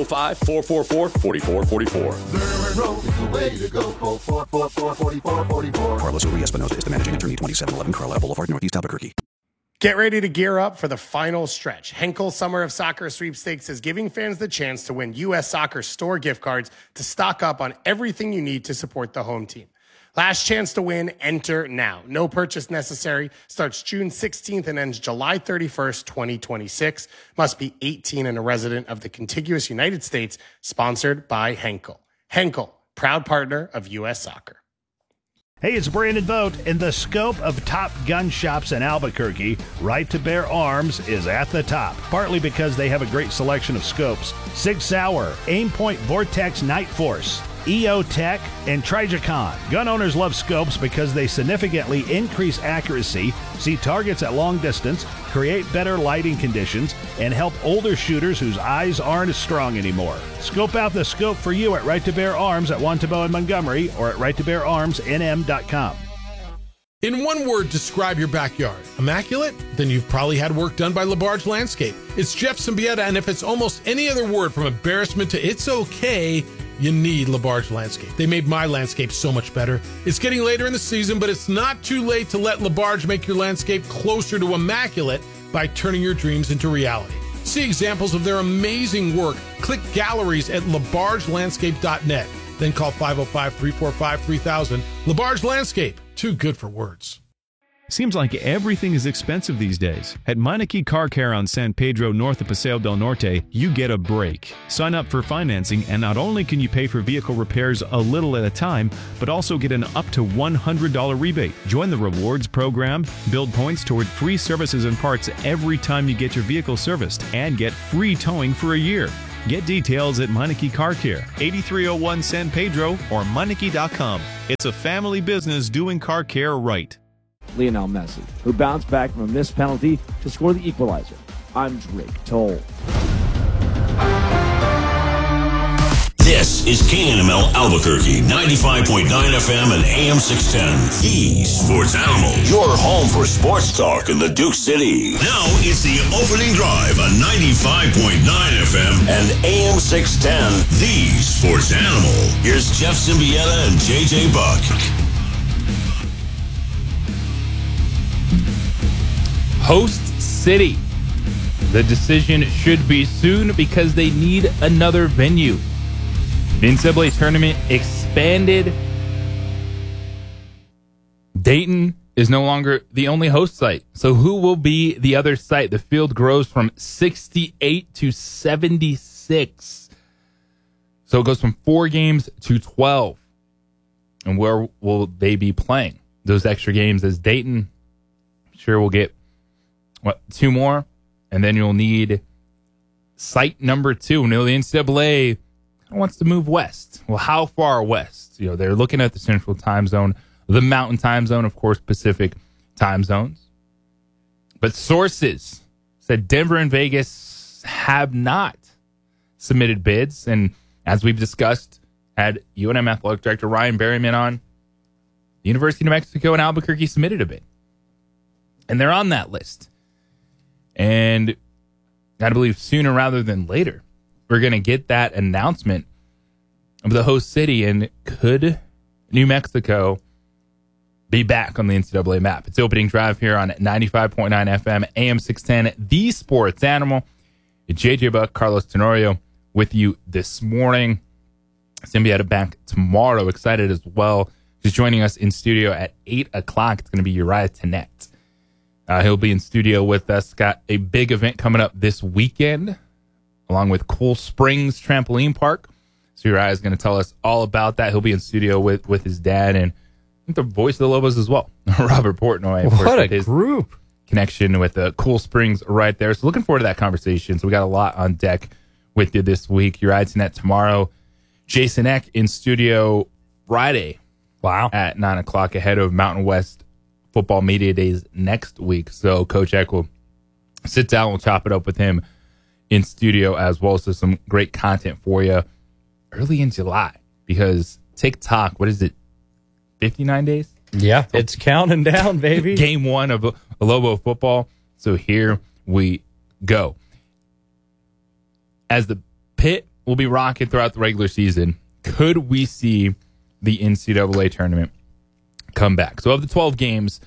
505-444-4444. Lerner and Rose is the way to go. Call 444-4444. Carlos Uri Espinosa is the managing attorney, 2711 Carlisle Boulevard, Northeast Albuquerque. Get ready to gear up for the final stretch. Henkel Summer of Soccer Sweepstakes is giving fans the chance to win U.S. Soccer store gift cards to stock up on everything you need to support the home team. Last chance to win, enter now. No purchase necessary. Starts June 16th and ends July 31st, 2026. Must be 18 and a resident of the contiguous United States. Sponsored by Henkel. Henkel, proud partner of U.S. Soccer. Hey, it's Brandon Vogt. In the scope of top gun shops in Albuquerque, Right to Bear Arms is at the top, partly because they have a great selection of scopes. Sig Sauer, Aimpoint Vortex Night Force, EO Tech, and Trijicon. Gun owners love scopes because they significantly increase accuracy, see targets at long distance, create better lighting conditions, and help older shooters whose eyes aren't as strong anymore. Scope out the scope for you at Right to Bear Arms at Wantabo and Montgomery or at righttobeararmsnm.com. In one word, describe your backyard. Immaculate? Then you've probably had work done by LaBarge Landscape. It's Jeff Symbieta, and if it's almost any other word from embarrassment to it's okay, you need LaBarge Landscape. They made my landscape so much better. It's getting later in the season, but it's not too late to let LaBarge make your landscape closer to immaculate by turning your dreams into reality. See examples of their amazing work. Click galleries at labargelandscape.net. Then call 505-345-3000. LaBarge Landscape, too good for words. Seems like everything is expensive these days. At Meineke Car Care on San Pedro north of Paseo del Norte, you get a break. Sign up for financing and not only can you pay for vehicle repairs a little at a time, but also get an up to $100 rebate. Join the rewards program, build points toward free services and parts every time you get your vehicle serviced, and get free towing for a year. Get details at Meineke Car Care, 8301 San Pedro or Meineke.com. It's a family business doing car care right. Lionel Messi, who bounced back from a missed penalty to score the equalizer. I'm Drake Toll. This is KNML Albuquerque, 95.9 FM and AM 610. The Sports Animal. Your home for sports talk in the Duke City. Now it's the opening drive on 95.9 FM and AM 610. The Sports Animal. Here's Jeff Symbieta and JJ Buck. Host City. The decision should be soon because they need another venue. The NCAA tournament expanded. Dayton is no longer the only host site. So who will be the other site? The field grows from 68 to 76. So it goes from 4 games to 12. And where will they be playing those extra games? As Dayton, sure, will get 2 more, and then you'll need site number 2. The NCAA wants to move west. Well, how far west? They're looking at the Central Time Zone, the Mountain Time Zone, of course, Pacific Time Zones. But sources said Denver and Vegas have not submitted bids, and as we've discussed, had UNM Athletic Director Ryan Berryman on, the University of New Mexico and Albuquerque submitted a bid, and they're on that list. And I believe sooner rather than later, we're going to get that announcement of the host city. And could New Mexico be back on the NCAA map? It's opening drive here on 95.9 FM, AM 610, The Sports Animal. JJ Buck, Carlos Tenorio with you this morning. Symbieta back tomorrow. Excited as well. Just joining us in studio at 8 o'clock. It's going to be Uriah Tenet. He'll be in studio with us. Got a big event coming up this weekend, along with Cool Springs Trampoline Park. So Uriah is going to tell us all about that. He'll be in studio with his dad and the voice of the Lobos as well, Robert Portnoy. What a group. Connection with Cool Springs right there. So looking forward to that conversation. So we got a lot on deck with you this week. Uriah Tenet tomorrow. Jason Eck in studio Friday. Wow. At 9 o'clock ahead of Mountain West Football Media Days next week. So Coach Eck will sit down. We'll chop it up with him in studio as well. So some great content for you early in July, because TikTok, what is it, 59 days? Yeah, it's counting down, baby. Game 1 of Lobo football. So here we go. As the pit will be rocking throughout the regular season, could we see the NCAA tournament come back? So of the 12 games,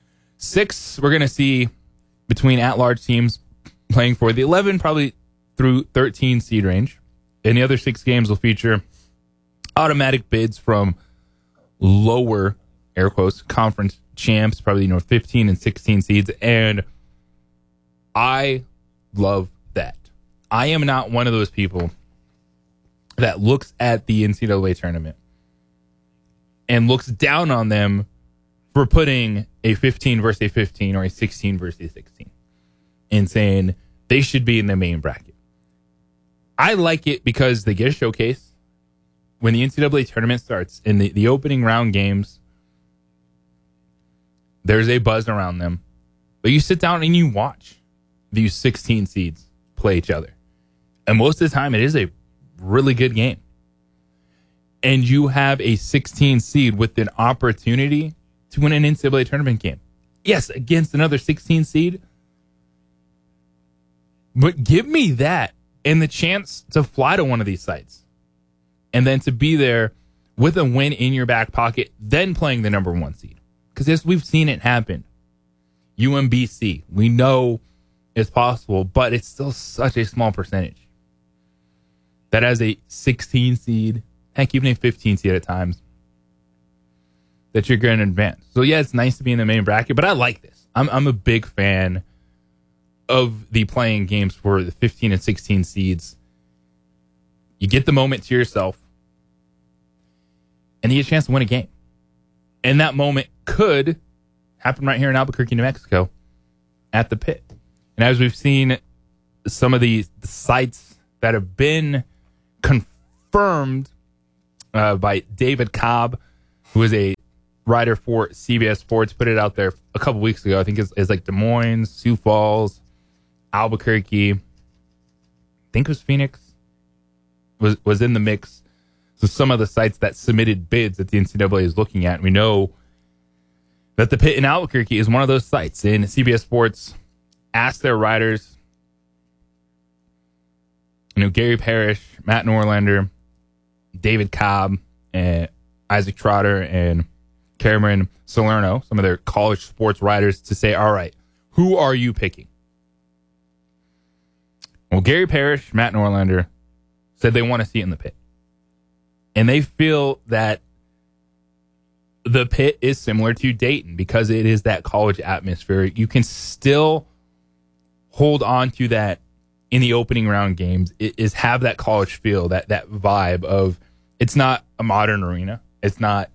6 we're going to see between at-large teams playing for the 11 probably through 13 seed range. And the other 6 games will feature automatic bids from lower, air quotes, conference champs, probably 15 and 16 seeds. And I love that. I am not one of those people that looks at the NCAA tournament and looks down on them for putting a 15 versus a 15 or a 16 versus a 16 and saying they should be in the main bracket. I like it because they get a showcase. When the NCAA tournament starts in the opening round games, there's a buzz around them. But you sit down and you watch these 16 seeds play each other. And most of the time, it is a really good game. And you have a 16 seed with an opportunity to win an NCAA tournament game. Yes, against another 16 seed. But give me that and the chance to fly to one of these sites. And then to be there with a win in your back pocket, then playing the number 1 seed. Because as we've seen it happen, UMBC, we know it's possible, but it's still such a small percentage. That as a 16 seed, heck, even a 15 seed at times, that you're going to advance. So yeah, it's nice to be in the main bracket, but I like this. I'm a big fan of the playing games for the 15 and 16 seeds. You get the moment to yourself, and you get a chance to win a game. And that moment could happen right here in Albuquerque, New Mexico, at the Pit. And as we've seen, some of the sites that have been confirmed by David Cobb, who is a writer for CBS Sports, put it out there a couple weeks ago. I think it's like Des Moines, Sioux Falls, Albuquerque. I think it was Phoenix was in the mix. So some of the sites that submitted bids that the NCAA is looking at, we know that the Pit in Albuquerque is one of those sites. And CBS Sports asked their writers, Gary Parrish, Matt Norlander, David Cobb, and Isaac Trotter, and Cameron Salerno, some of their college sports writers, to say, all right, who are you picking? Well, Gary Parrish, Matt Norlander said they want to see it in the Pit. And they feel that the Pit is similar to Dayton because it is that college atmosphere. You can still hold on to that in the opening round games. It is have that college feel, that vibe of, it's not a modern arena. It's not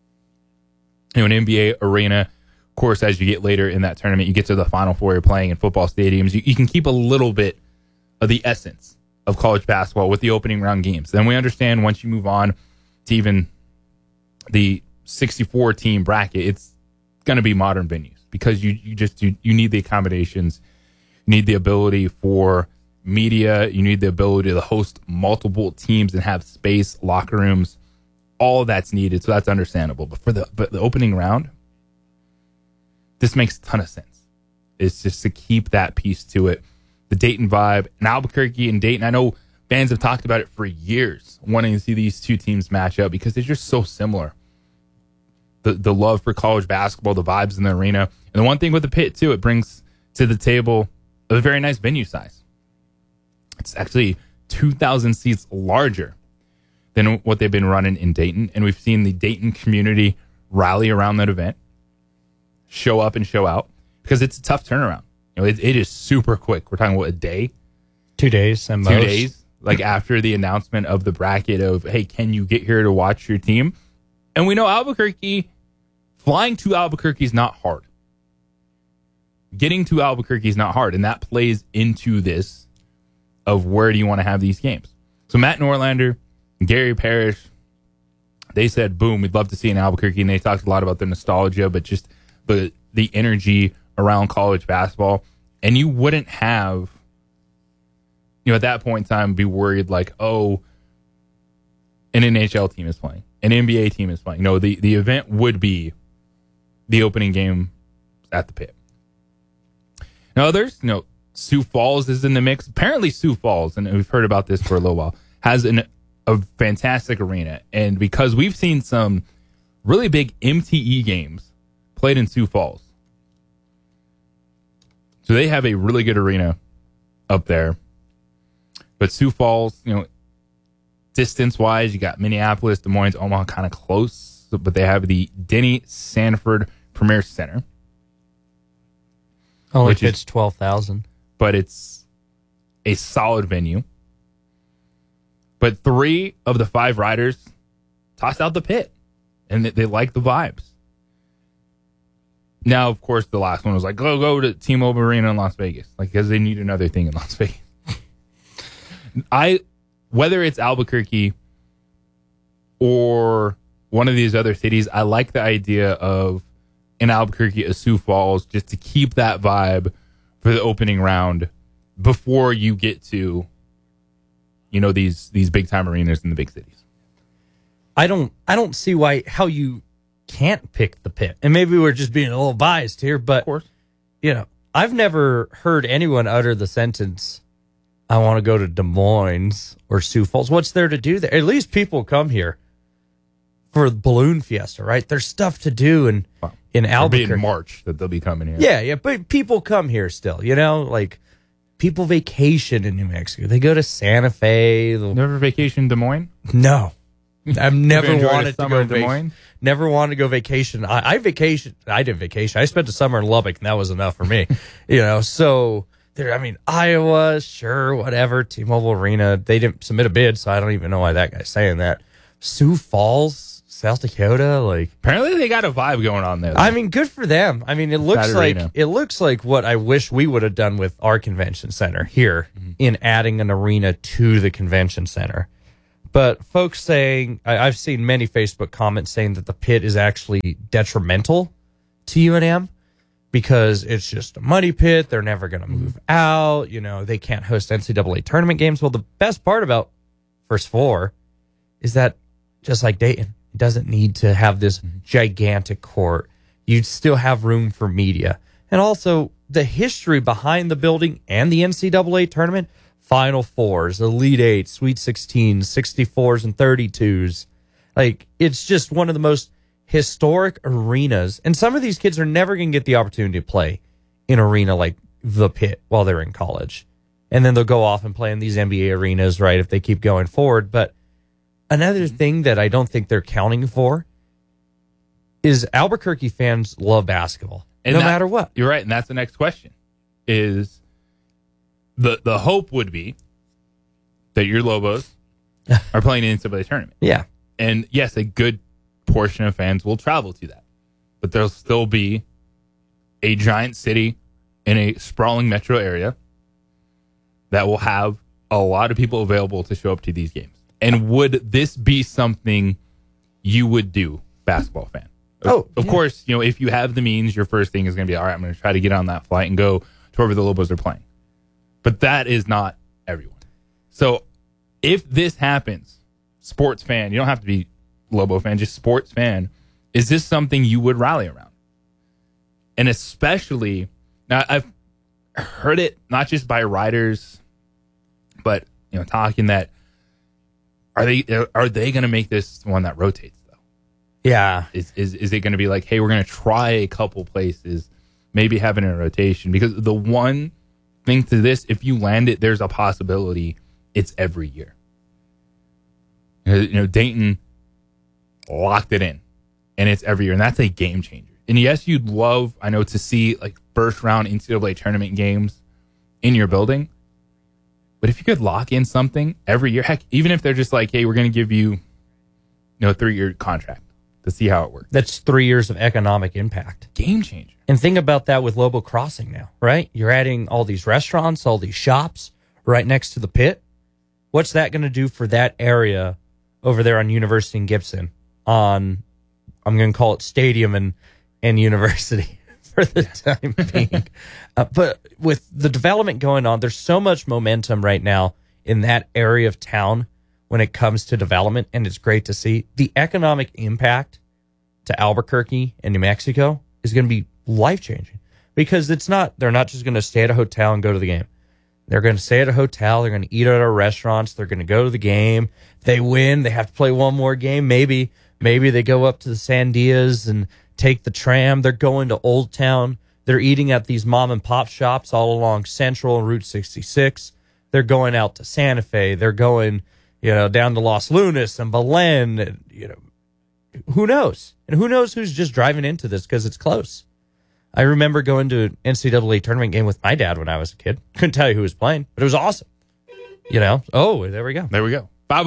an NBA arena. Of course, as you get later in that tournament, you get to the Final Four, you're playing in football stadiums. You can keep a little bit of the essence of college basketball with the opening round games. Then we understand once you move on to even the 64 team bracket, it's going to be modern venues because you need the accommodations, you need the ability for media, you need the ability to host multiple teams and have space, locker rooms, all of that's needed. So that's understandable. But for the opening round, this makes a ton of sense. It's just to keep that piece to it. The Dayton vibe, and Albuquerque and Dayton, I know fans have talked about it for years, wanting to see these two teams match up because they're just so similar. The love for college basketball, the vibes in the arena. And the one thing with the Pit, too, it brings to the table a very nice venue size. It's actually 2,000 seats larger than what they've been running in Dayton. And we've seen the Dayton community rally around that event, show up and show out, because it's a tough turnaround. It is super quick. We're talking about a day. 2 days. 2 days. Like after the announcement of the bracket of, hey, can you get here to watch your team? And we know Albuquerque, flying to Albuquerque is not hard. Getting to Albuquerque is not hard. And that plays into this of where do you want to have these games. So Matt Norlander, Gary Parrish, they said, boom, we'd love to see in Albuquerque. And they talked a lot about the nostalgia, but just the energy around college basketball. And you wouldn't have, at that point in time, be worried like, oh, an NHL team is playing, an NBA team is playing. No, the event would be the opening game at the Pit. Now, others, Sioux Falls is in the mix. Apparently, Sioux Falls, and we've heard about this for a little while, has a fantastic arena. And because we've seen some really big MTE games played in Sioux Falls, so they have a really good arena up there. But Sioux Falls, distance-wise, you got Minneapolis, Des Moines, Omaha kind of close. But they have the Denny Sanford Premier Center. Only fits 12,000. But it's a solid venue. But 3 of the 5 riders tossed out the Pit. And they like the vibes. Now, of course, the last one was like, go to T-Mobile Arena in Las Vegas. Because they need another thing in Las Vegas. Whether it's Albuquerque or one of these other cities, I like the idea of in Albuquerque, a Sioux Falls, just to keep that vibe for the opening round before you get to, these big time arenas in the big cities. I don't see how you can't pick the Pit. And maybe we're just being a little biased here, but of course. I've never heard anyone utter the sentence, I want to go to Des Moines or Sioux Falls. What's there to do there? At least people come here for the Balloon Fiesta, right? There's stuff to do in Albuquerque. It'll be in March that they'll be coming here. Yeah, but people come here still, like people vacation in New Mexico. They go to Santa Fe. Never vacation in Des Moines? No. I've never enjoyed a wanted to summer go in Des Moines? Never wanted to go vacation. I vacation. I did vacation. I spent the summer in Lubbock, and that was enough for me. So there. I mean, Iowa, sure, whatever. T-Mobile Arena. They didn't submit a bid, so I don't even know why that guy's saying that. Sioux Falls, South Dakota. Like, apparently they got a vibe going on there. I mean, good for them. I mean, it looks like what I wish we would have done with our convention center here in adding an arena to the convention center. But folks saying, I've seen many Facebook comments saying that the pit is actually detrimental to UNM because it's just a muddy pit. They're never going to move out. They can't host NCAA tournament games. Well, the best part about First Four is that just like Dayton, it doesn't need to have this gigantic court. You'd still have room for media. And also the history behind the building and the NCAA tournament, Final Fours, Elite Eight, Sweet 16s, 64s, and 32s. Like, it's just one of the most historic arenas. And some of these kids are never going to get the opportunity to play in an arena like the Pit while they're in college. And then they'll go off and play in these NBA arenas, right, if they keep going forward. But another thing that I don't think they're counting for is Albuquerque fans love basketball, no matter what. You're right, and that's the next question. Is the hope would be that your Lobos are playing in the NCAA tournament. Yeah. And yes, a good portion of fans will travel to that. But there'll still be a giant city in a sprawling metro area that will have a lot of people available to show up to these games. And would this be something you would do, basketball fan? Of course, if you have the means, your first thing is going to be, all right, I'm going to try to get on that flight and go to wherever the Lobos are playing. But that is not everyone. So if this happens, sports fan, you don't have to be Lobo fan, just sports fan, is this something you would rally around? And especially, now I've heard it not just by writers, but talking that are they going to make this one that rotates though? Yeah. Is it going to be like, hey, we're going to try a couple places, maybe having a rotation? Because the one thing to this, if you land it, there's a possibility it's every year. Dayton locked it in, and it's every year, and that's a game changer. And yes, you'd love, I know, to see like first round NCAA tournament games in your building. But if you could lock in something every year, heck, even if they're just like, hey, we're going to give you, a 3-year contract to see how it works. That's 3 years of economic impact. Game changer. And think about that with Lobo Crossing now, right? You're adding all these restaurants, all these shops right next to the pit. What's that going to do for that area over there on University and Gibson on, I'm going to call it Stadium and University for the time being. But with the development going on, there's so much momentum right now in that area of town when it comes to development, and it's great to see. The economic impact to Albuquerque and New Mexico is going to be life-changing because they're not just going to stay at a hotel and go to the game. They're going to stay at a hotel. They're going to eat at our restaurants. They're going to go to the game. They win. They have to play one more game. Maybe they go up to the Sandias and take the tram. They're going to Old Town. They're eating at these mom and pop shops all along Central and Route 66. They're going out to Santa Fe. They're going, down to Los Lunas and Belen. And, who knows? And who knows who's just driving into this because it's close. I remember going to an NCAA tournament game with my dad when I was a kid. Couldn't tell you who was playing, but it was awesome. Oh, there we go. There we go.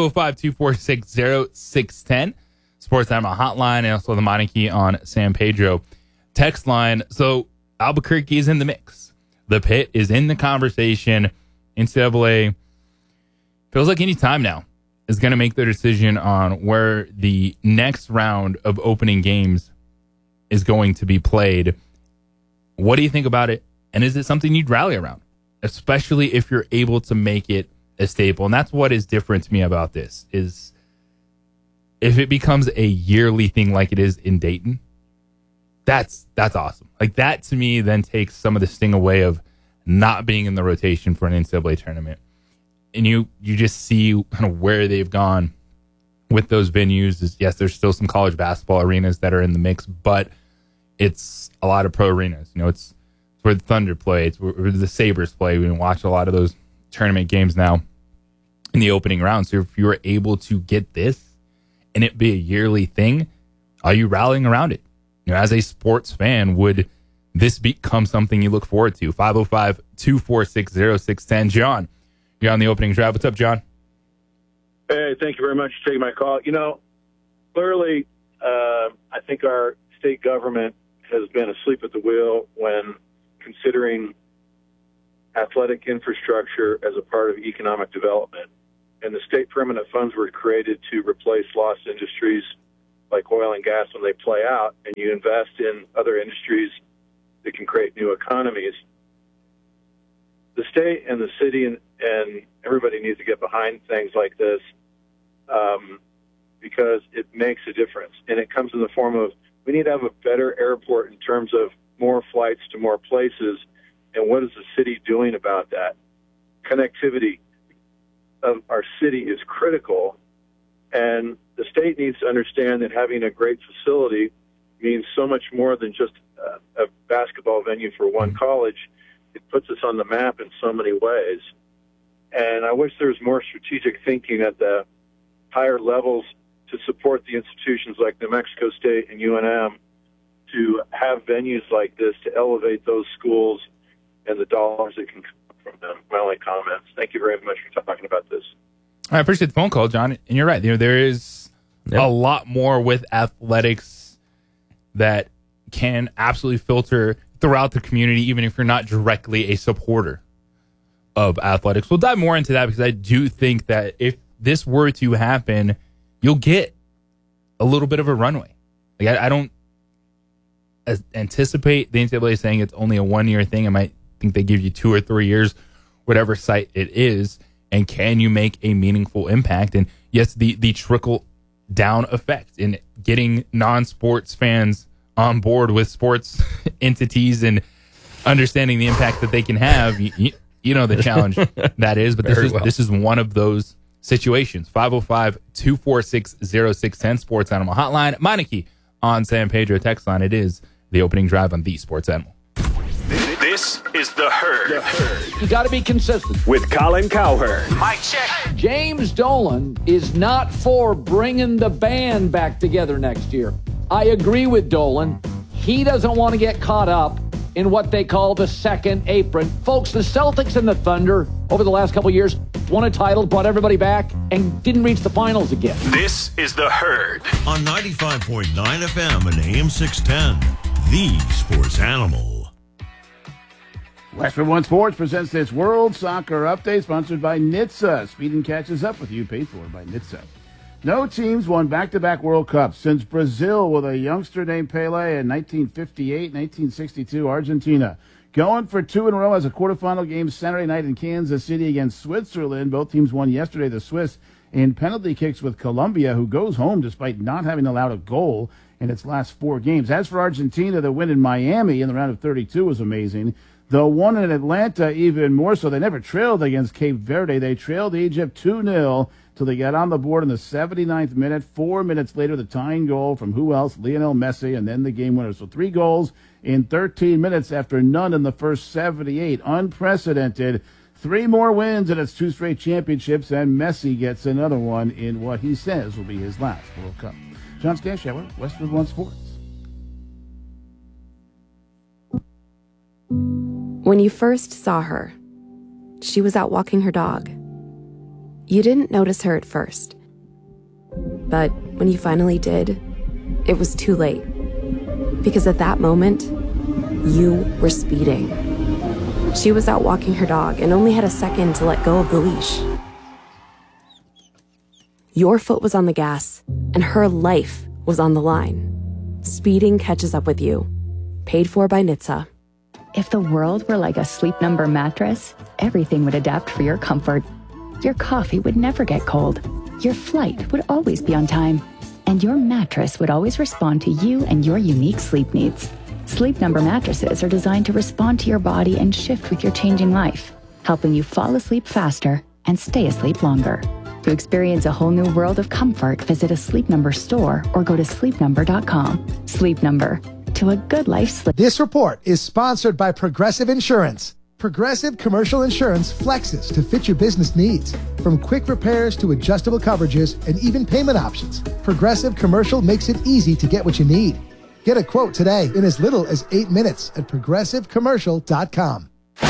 505-246-0610. Sports Animal Hotline, and also the Meineke on San Pedro text line. So Albuquerque is in the mix. The Pit is in the conversation. NCAA feels like any time now is going to make their decision on where the next round of opening games is going to be played. What do you think about it? And is it something you'd rally around, especially if you're able to make it a staple? And that's what is different to me about this is if it becomes a yearly thing like it is in Dayton, that's awesome. Like that to me then takes some of the sting away of not being in the rotation for an NCAA tournament. And you just see kind of where they've gone with those venues. Yes, there's still some college basketball arenas that are in the mix, but it's a lot of pro arenas. It's where the Thunder play. It's where the Sabres play. We watch a lot of those tournament games now in the opening round. So if you were able to get this and it be a yearly thing, are you rallying around it? As a sports fan, would this become something you look forward to? 505-246-0610. John, you're on the opening drive. What's up, John? Hey, thank you very much for taking my call. Clearly, I think our state government has been asleep at the wheel when considering athletic infrastructure as a part of economic development. And the state permanent funds were created to replace lost industries like oil and gas when they play out, and you invest in other industries that can create new economies. The state and the city and everybody needs to get behind things like this because it makes a difference. And it comes in the form of, we need to have a better airport in terms of more flights to more places. And what is the city doing about that? Connectivity of our city is critical. And the state needs to understand that having a great facility means so much more than just a basketball venue for one college. It puts us on the map in so many ways. And I wish there was more strategic thinking at the higher levels to support the institutions like New Mexico State and UNM to have venues like this to elevate those schools and the dollars that can come from them. My only comments. Thank you very much for talking about this. I appreciate the phone call, John. And you're right. There is a lot more with athletics that can absolutely filter throughout the community, even if you're not directly a supporter of athletics. We'll dive more into that because I do think that if this were to happen, you'll get a little bit of a runway. Like I don't anticipate the NCAA saying it's only a 1-year thing. I might think they give you 2 or 3 years, whatever site it is. And can you make a meaningful impact? And yes, the trickle down effect in getting non-sports fans on board with sports entities and understanding the impact that they can have. You know the challenge that is, but this is one of those situations. 505-246-0610 Sports Animal Hotline. Meineke on San Pedro text line. It is the opening drive on the Sports Animal. This is The Herd. You got to be consistent. With Colin Cowherd. Mic check. James Dolan is not for bringing the band back together next year. I agree with Dolan. He doesn't want to get caught up in what they call the second apron. Folks, the Celtics and the Thunder over the last couple of years won a title, brought everybody back, and didn't reach the finals again. This is The Herd. On 95.9 FM and AM 610, the Sports Animal. Westwood One Sports presents this World Soccer Update, sponsored by NHTSA. Speed and catches up with you, paid for by NHTSA. No teams won back-to-back World Cups since Brazil with a youngster named Pelé in 1958, 1962, Argentina. Going for 2 in a row as a quarterfinal game Saturday night in Kansas City against Switzerland. Both teams won yesterday. The Swiss in penalty kicks with Colombia, who goes home despite not having allowed a goal in its last 4 games. As for Argentina, the win in Miami in the round of 32 was amazing. The one in Atlanta, even more so. They never trailed against Cape Verde. They trailed Egypt 2-0 till they got on the board in the 79th minute. 4 minutes later, the tying goal from who else? Lionel Messi, and then the game winner. So 3 goals in 13 minutes after none in the first 78. Unprecedented. 3 more wins in its 2 straight championships, and Messi gets another one in what he says will be his last World Cup. John Scanshower, Westwood One Sports. When you first saw her, she was out walking her dog. You didn't notice her at first. But when you finally did, it was too late. Because at that moment, you were speeding. She was out walking her dog and only had a second to let go of the leash. Your foot was on the gas, and her life was on the line. Speeding catches up with you. Paid for by NHTSA. If the world were like a Sleep Number mattress, everything would adapt for your comfort. Your coffee would never get cold. Your flight would always be on time. And your mattress would always respond to you and your unique sleep needs. Sleep Number mattresses are designed to respond to your body and shift with your changing life, helping you fall asleep faster and stay asleep longer. To experience a whole new world of comfort, visit a Sleep Number store or go to sleepnumber.com. Sleep Number. To a good life sleep. This report is sponsored by Progressive Insurance. Progressive Commercial Insurance flexes to fit your business needs. From quick repairs to adjustable coverages and even payment options, Progressive Commercial makes it easy to get what you need. Get a quote today in as little as 8 minutes at progressivecommercial.com.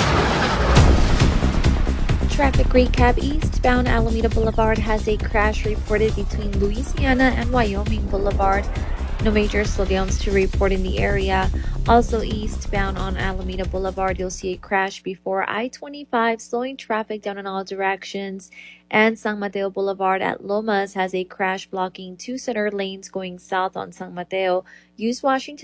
Traffic recap. Eastbound Alameda Boulevard has a crash reported between Louisiana and Wyoming Boulevard. No major slowdowns to report in the area. Also eastbound on Alameda Boulevard, you'll see a crash before I-25, slowing traffic down in all directions. And San Mateo Boulevard at Lomas has a crash blocking two center lanes going south on San Mateo. Use Washington